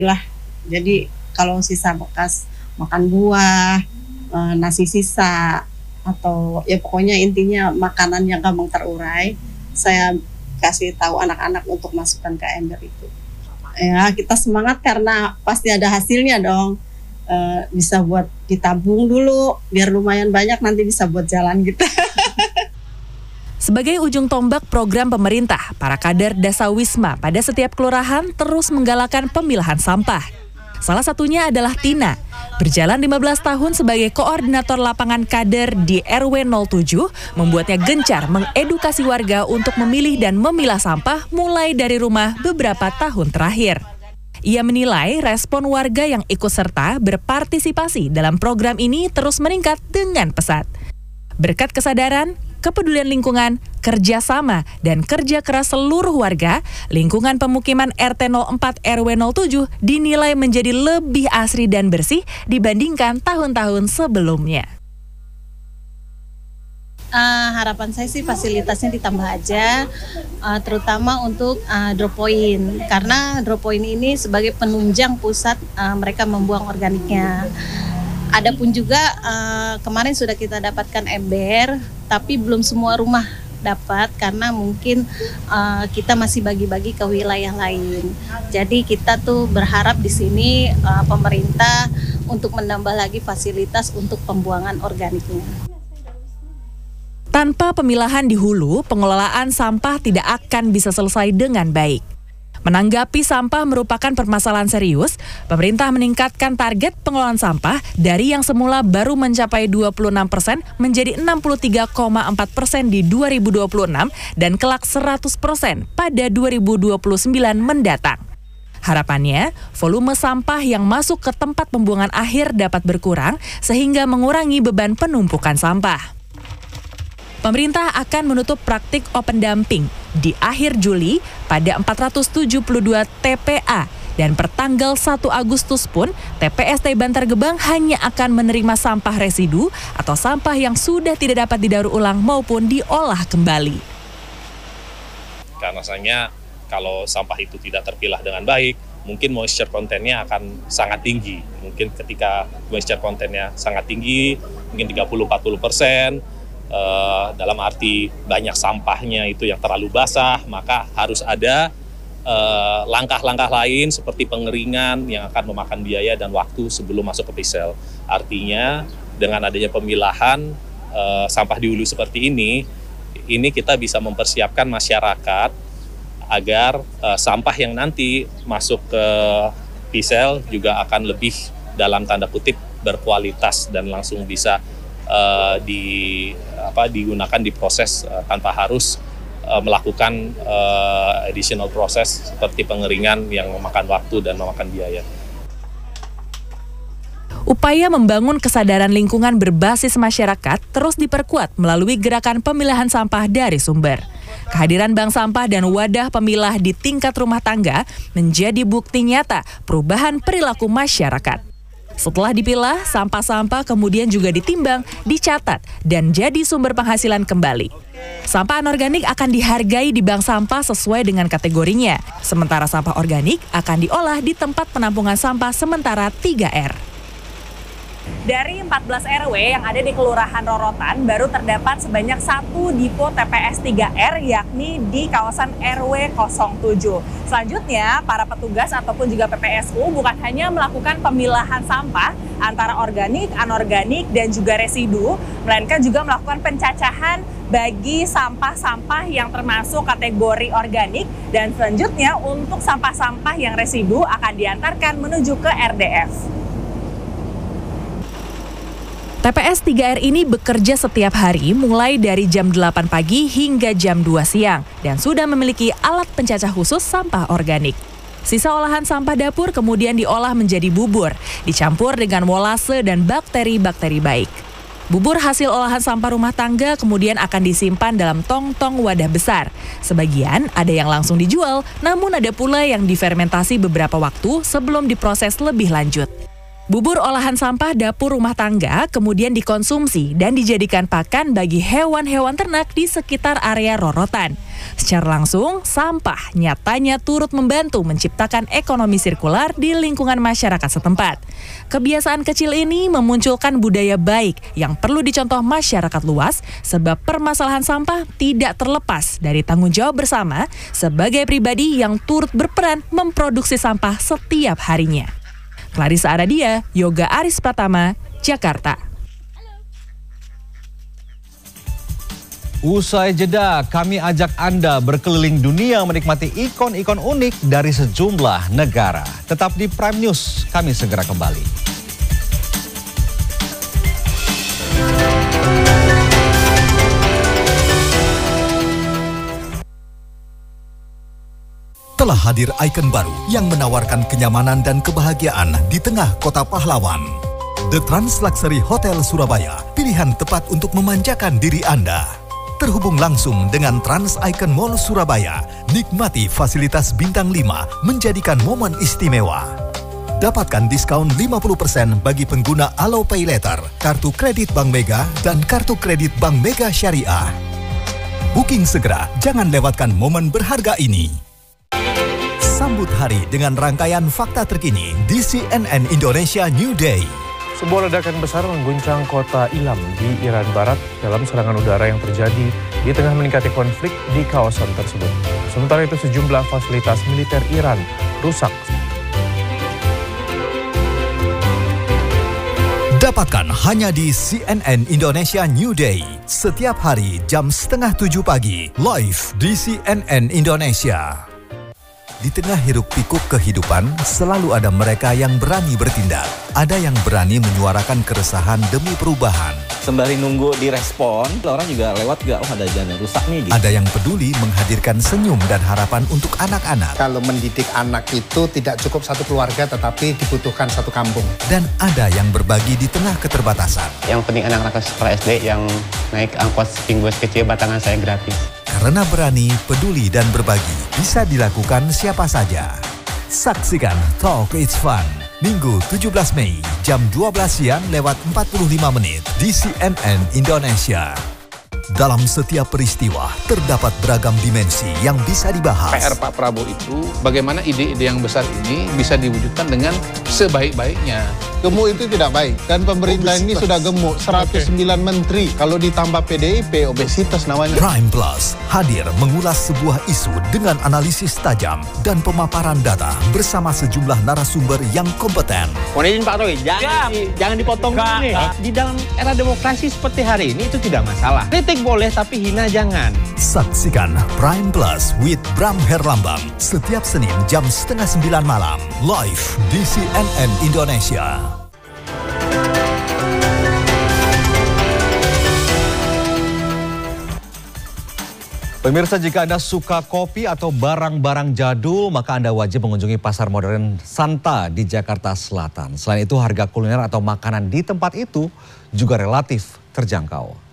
lah. Jadi kalau sisa bekas makan buah, nasi sisa, atau ya pokoknya intinya makanan yang gampang terurai, saya kasih tahu anak-anak untuk masukkan ke ember itu. Ya kita semangat karena pasti ada hasilnya dong. Bisa buat ditabung dulu, biar lumayan banyak nanti bisa buat jalan gitu. Sebagai ujung tombak program pemerintah, para kader Dasawisma pada setiap kelurahan terus menggalakkan pemilahan sampah. Salah satunya adalah Tina, berjalan 15 tahun sebagai koordinator lapangan kader di RW 07, membuatnya gencar mengedukasi warga untuk memilih dan memilah sampah mulai dari rumah beberapa tahun terakhir. Ia menilai respon warga yang ikut serta berpartisipasi dalam program ini terus meningkat dengan pesat. Berkat kesadaran, kepedulian lingkungan, kerjasama, dan kerja keras seluruh warga, lingkungan pemukiman RT 04 RW 07 dinilai menjadi lebih asri dan bersih dibandingkan tahun-tahun sebelumnya. Harapan saya sih fasilitasnya ditambah aja, terutama untuk drop point, karena drop point ini sebagai penunjang pusat mereka membuang organiknya. Adapun juga kemarin sudah kita dapatkan ember, tapi belum semua rumah dapat karena mungkin kita masih bagi-bagi ke wilayah lain. Jadi kita tuh berharap di sini pemerintah untuk menambah lagi fasilitas untuk pembuangan organiknya. Tanpa pemilahan di hulu, pengelolaan sampah tidak akan bisa selesai dengan baik. Menanggapi sampah merupakan permasalahan serius, pemerintah meningkatkan target pengelolaan sampah dari yang semula baru mencapai 26% menjadi 63,4% di 2026 dan kelak 100% pada 2029 mendatang. Harapannya, volume sampah yang masuk ke tempat pembuangan akhir dapat berkurang sehingga mengurangi beban penumpukan sampah. Pemerintah akan menutup praktik open dumping di akhir Juli pada 472 TPA dan pertanggal 1 Agustus pun TPST Bantar Gebang hanya akan menerima sampah residu atau sampah yang sudah tidak dapat didaur ulang maupun diolah kembali. Karena rasanya kalau sampah itu tidak terpilah dengan baik, mungkin moisture kontennya akan sangat tinggi. Mungkin ketika moisture kontennya sangat tinggi, mungkin 30-40%, dalam arti banyak sampahnya itu yang terlalu basah, maka harus ada langkah-langkah lain seperti pengeringan yang akan memakan biaya dan waktu sebelum masuk ke pisel. Artinya dengan adanya pemilahan sampah di hulu seperti ini kita bisa mempersiapkan masyarakat agar sampah yang nanti masuk ke pisel juga akan lebih dalam tanda kutip berkualitas dan langsung bisa digunakan di proses tanpa harus melakukan additional proses seperti pengeringan yang memakan waktu dan memakan biaya. Upaya membangun kesadaran lingkungan berbasis masyarakat terus diperkuat melalui gerakan pemilahan sampah dari sumber. Kehadiran bank sampah dan wadah pemilah di tingkat rumah tangga menjadi bukti nyata perubahan perilaku masyarakat. Setelah dipilah, sampah-sampah kemudian juga ditimbang, dicatat, dan jadi sumber penghasilan kembali. Sampah anorganik akan dihargai di bank sampah sesuai dengan kategorinya, sementara sampah organik akan diolah di tempat penampungan sampah sementara 3R. Dari 14 RW yang ada di Kelurahan Rorotan, baru terdapat sebanyak 1 dipo TPS 3R, yakni di kawasan RW 07. Selanjutnya, para petugas ataupun juga PPSU bukan hanya melakukan pemilahan sampah antara organik, anorganik, dan juga residu, melainkan juga melakukan pencacahan bagi sampah-sampah yang termasuk kategori organik, dan selanjutnya untuk sampah-sampah yang residu akan diantarkan menuju ke RDF. TPS 3R ini bekerja setiap hari mulai dari jam 8 pagi hingga jam 2 siang dan sudah memiliki alat pencacah khusus sampah organik. Sisa olahan sampah dapur kemudian diolah menjadi bubur, dicampur dengan molase dan bakteri-bakteri baik. Bubur hasil olahan sampah rumah tangga kemudian akan disimpan dalam tong-tong wadah besar. Sebagian ada yang langsung dijual, namun ada pula yang difermentasi beberapa waktu sebelum diproses lebih lanjut. Bubur olahan sampah dapur rumah tangga kemudian dikonsumsi dan dijadikan pakan bagi hewan-hewan ternak di sekitar area rorotan. Secara langsung, sampah nyatanya turut membantu menciptakan ekonomi sirkular di lingkungan masyarakat setempat. Kebiasaan kecil ini memunculkan budaya baik yang perlu dicontoh masyarakat luas sebab permasalahan sampah tidak terlepas dari tanggung jawab bersama sebagai pribadi yang turut berperan memproduksi sampah setiap harinya. Clarissa Aradia, Yoga Aris Pratama, Jakarta. Usai jeda, kami ajak Anda berkeliling dunia menikmati ikon-ikon unik dari sejumlah negara. Tetap di Prime News, kami segera kembali. Telah hadir ikon baru yang menawarkan kenyamanan dan kebahagiaan di tengah kota pahlawan. The Trans Luxury Hotel Surabaya, pilihan tepat untuk memanjakan diri Anda. Terhubung langsung dengan Trans Icon Mall Surabaya, nikmati fasilitas bintang 5 menjadikan momen istimewa. Dapatkan diskon 50% bagi pengguna Alo Pay Later, kartu kredit Bank Mega, dan kartu kredit Bank Mega Syariah. Booking segera, jangan lewatkan momen berharga ini. Sambut hari dengan rangkaian fakta terkini di CNN Indonesia New Day. Sebuah ledakan besar mengguncang kota Ilam di Iran Barat dalam serangan udara yang terjadi di tengah meningkatnya konflik di kawasan tersebut. Sementara itu sejumlah fasilitas militer Iran rusak. Dapatkan hanya di CNN Indonesia New Day. Setiap hari jam 6:30 pagi, live di CNN Indonesia. Di tengah hiruk-pikuk kehidupan, selalu ada mereka yang berani bertindak. Ada yang berani menyuarakan keresahan demi perubahan. Sembari nunggu direspon, orang juga lewat gak, ada jalan rusak nih. Gitu. Ada yang peduli menghadirkan senyum dan harapan untuk anak-anak. Kalau mendidik anak itu tidak cukup satu keluarga, tetapi dibutuhkan satu kampung. Dan ada yang berbagi di tengah keterbatasan. Yang penting anak-anak sekolah SD yang naik angkot Pingbus kecil batangan saya gratis. Karena berani, peduli, dan berbagi bisa dilakukan siapa saja. Saksikan Talk It's Fun, Minggu 17 Mei, jam 12 siang lewat 45 menit di CNN Indonesia. Dalam setiap peristiwa, terdapat beragam dimensi yang bisa dibahas. PR Pak Prabowo itu, bagaimana ide-ide yang besar ini bisa diwujudkan dengan sebaik-baiknya. Gemuk itu tidak baik. Dan pemerintah ini sudah gemuk, 109 menteri. Kalau ditambah PDIP, obesitas namanya. Prime Plus hadir mengulas sebuah isu dengan analisis tajam dan pemaparan data bersama sejumlah narasumber yang kompeten. Mohon izin Pak Roy, jangan dipotong nih. Di dalam era demokrasi seperti hari ini itu tidak masalah. Kritik boleh tapi hina jangan. Saksikan Prime Plus with Bram Herlambang setiap Senin jam 8:30 malam live di CNN Indonesia. Pemirsa, jika Anda suka kopi atau barang-barang jadul, maka Anda wajib mengunjungi Pasar Modern Santa di Jakarta Selatan. Selain itu, harga kuliner atau makanan di tempat itu juga relatif terjangkau.